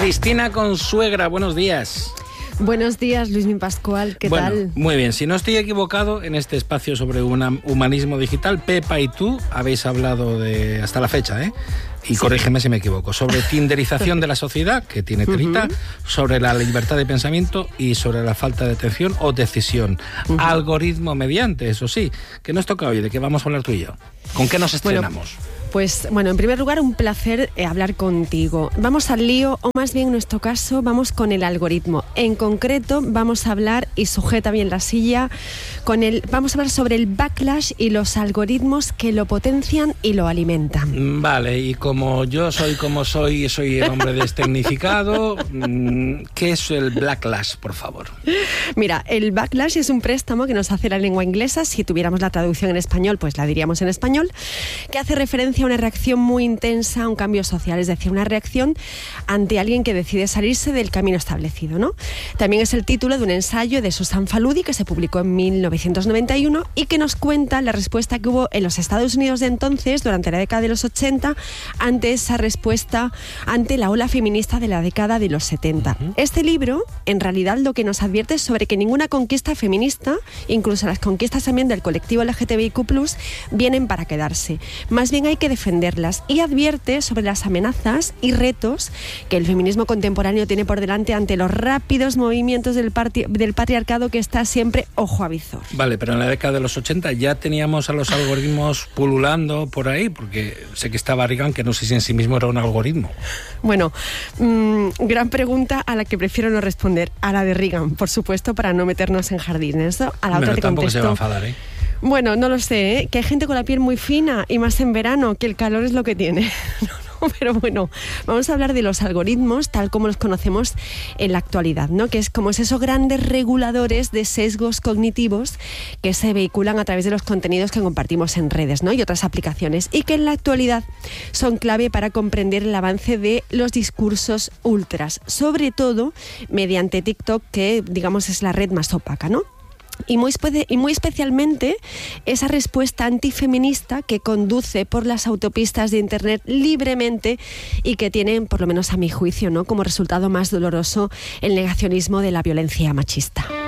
Cristina Consuegra, buenos días. Buenos días, Luismi Pascual, ¿qué tal? Muy bien, si no estoy equivocado, en este espacio sobre humanismo digital, Pepa y tú habéis hablado de, hasta la fecha, y corrígeme si me equivoco, sobre tinderización de la sociedad, que tiene telita, sobre la libertad de pensamiento y sobre la falta de atención o decisión. Algoritmo mediante, eso sí. ¿Qué nos toca hoy? ¿De qué vamos a hablar tú y yo? ¿Con qué nos estrenamos? Bueno, en primer lugar, un placer hablar contigo. Vamos al lío, o más bien en nuestro caso, vamos con el algoritmo. En concreto, vamos a hablar, y sujeta bien la silla, vamos a hablar sobre el backlash y los algoritmos que lo potencian y lo alimentan. Vale, y como yo soy el hombre destecnificado, ¿qué es el backlash, por favor? Mira, el backlash es un préstamo que nos hace la lengua inglesa. Si tuviéramos la traducción en español, pues la diríamos en español, que hace referencia a una reacción muy intensa a un cambio social, es decir, una reacción ante alguien que decide salirse del camino establecido, ¿no? También es el título de un ensayo de Susan Faludi que se publicó en 1991 y que nos cuenta la respuesta que hubo en los Estados Unidos de entonces, durante la década de los 80, ante esa respuesta ante la ola feminista de la década de los 70. Este libro, en realidad, lo que nos advierte es sobre que ninguna conquista feminista, incluso las conquistas también del colectivo LGTBIQ+, vienen para quedarse. Más bien hay que defenderlas, y advierte sobre las amenazas y retos que el feminismo contemporáneo tiene por delante ante los rápidos movimientos del patriarcado que está siempre ojo a visor. Vale, pero en la década de los 80 ya teníamos a los algoritmos pululando por ahí, porque sé que estaba Reagan, que no sé si en sí mismo era un algoritmo. Bueno, gran pregunta a la que prefiero no responder, a la de Reagan, por supuesto, para no meternos en jardines. A la otra te tampoco contesto. Se va a enfadar, Bueno, no lo sé, que hay gente con la piel muy fina y más en verano, que el calor es lo que tiene. Pero bueno, vamos a hablar de los algoritmos tal como los conocemos en la actualidad, ¿no? Que es como esos grandes reguladores de sesgos cognitivos que se vehiculan a través de los contenidos que compartimos en redes, ¿no? Y otras aplicaciones, y que en la actualidad son clave para comprender el avance de los discursos ultras, sobre todo mediante TikTok, que digamos es la red más opaca, ¿no? Y muy especialmente esa respuesta antifeminista que conduce por las autopistas de Internet libremente y que tiene, por lo menos a mi juicio, ¿no?, como resultado más doloroso el negacionismo de la violencia machista.